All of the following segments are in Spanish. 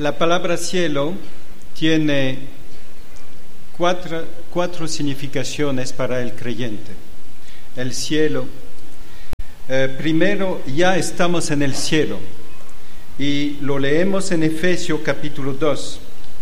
La palabra cielo tiene cuatro significaciones para el creyente. El cielo, primero, ya estamos en el cielo, y lo leemos en Efesios capítulo 2.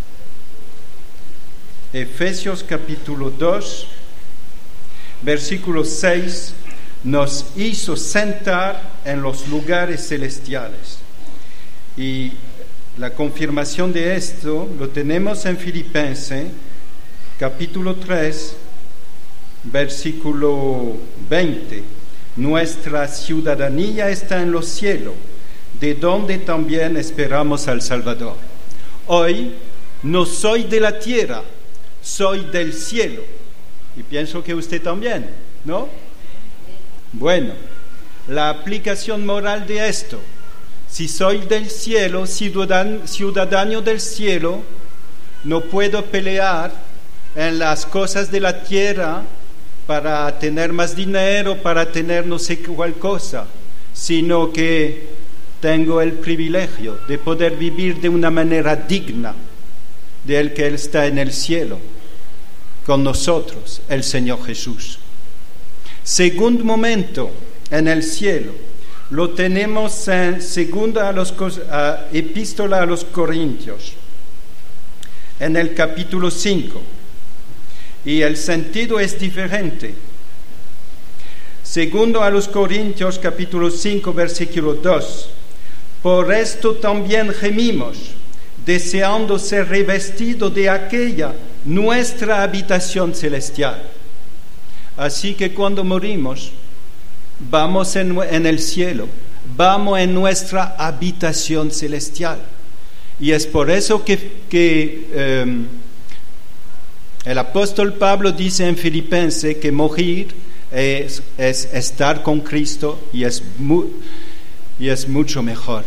Efesios capítulo 2, versículo 6, nos hizo sentar en los lugares celestiales. Y la confirmación de esto lo tenemos en Filipenses capítulo 3, versículo 20. Nuestra ciudadanía está en los cielos, de donde también esperamos al Salvador. Hoy no soy de la tierra, soy del cielo. Y pienso que usted también, ¿no? Bueno, la aplicación moral de esto: si soy del cielo, ciudadano del cielo, no puedo pelear en las cosas de la tierra para tener más dinero, para tener no sé cuál cosa, sino que tengo el privilegio de poder vivir de una manera digna del que Él está en el cielo, con nosotros, el Señor Jesús. Segundo momento en el cielo lo tenemos en segunda epístola a los Corintios, en el capítulo 5, y el sentido es diferente. Segundo a los Corintios, capítulo 5, versículo 2: por esto también gemimos, deseando ser revestidos de aquella nuestra habitación celestial. Así que cuando morimos, vamos en el cielo, vamos en nuestra habitación celestial. Y es por eso que el apóstol Pablo dice en Filipenses que morir es estar con Cristo y es mucho mejor.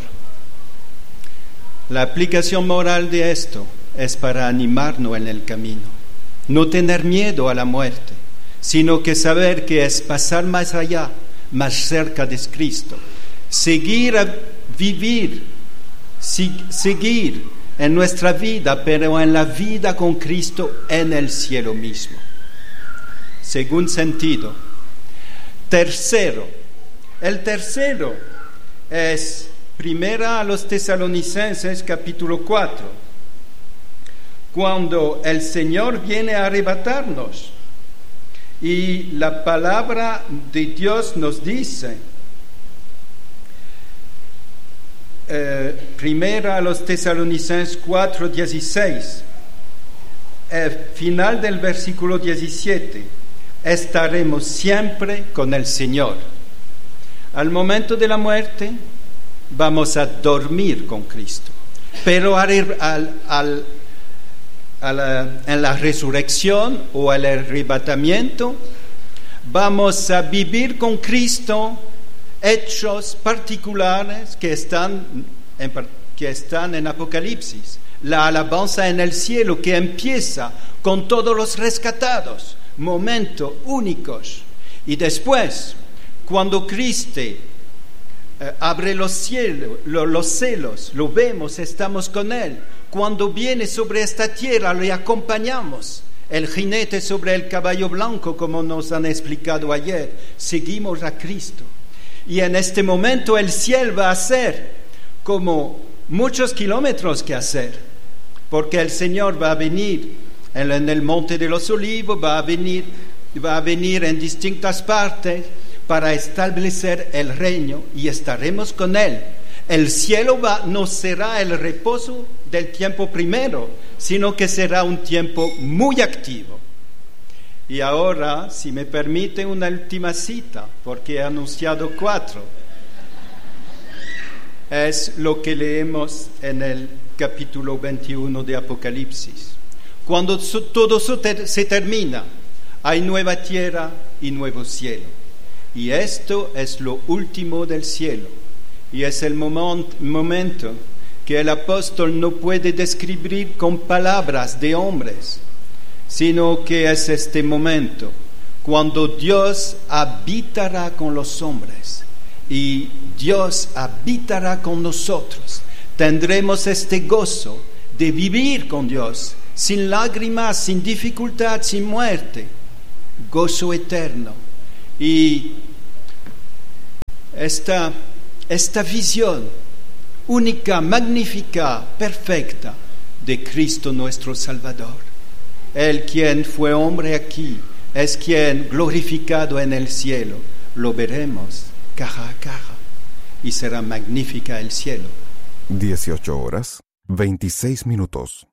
La aplicación moral de esto es para animarnos en el camino. No tener miedo a la muerte, sino que saber que es pasar más allá, más cerca de Cristo. Seguir a vivir, seguir en nuestra vida, pero en la vida con Cristo en el cielo mismo. Segundo sentido. Tercero. El tercero es primera a los Tesalonicenses capítulo 4. Cuando el Señor viene a arrebatarnos. Y la palabra de Dios nos dice, primera a los Tesalonicenses 4:16, final del versículo 17, estaremos siempre con el Señor. Al momento de la muerte, vamos a dormir con Cristo, pero en la resurrección o el arrebatamiento, vamos a vivir con Cristo hechos particulares que están en Apocalipsis. La alabanza en el cielo que empieza con todos los rescatados, momentos únicos. Y después, cuando Cristo abre los cielos, lo vemos, estamos con Él. Cuando viene sobre esta tierra, le acompañamos. El jinete sobre el caballo blanco, como nos han explicado ayer, seguimos a Cristo. Y en este momento el cielo va a ser como muchos kilómetros que hacer, porque el Señor va a venir en el Monte de los Olivos, va a venir en distintas partes para establecer el reino y estaremos con Él. El cielo no será el reposo del tiempo primero, sino que será un tiempo muy activo. Y ahora, si me permite, una última cita, porque he anunciado 4. Es lo que leemos en el capítulo 21 de Apocalipsis. Cuando todo se termina, hay nueva tierra y nuevo cielo. Y esto es lo último del cielo. Y es el momento que el apóstol no puede describir con palabras de hombres, sino que es este momento cuando Dios habitará con los hombres y Dios habitará con nosotros. tendremos este gozo de vivir con Dios, sin lágrimas, sin dificultad, sin muerte, gozo eterno. Y esta visión única, magnífica, perfecta de Cristo nuestro Salvador, Él quien fue hombre aquí, es quien glorificado en el cielo, lo veremos cara a cara y será magnífica el cielo. 18:26.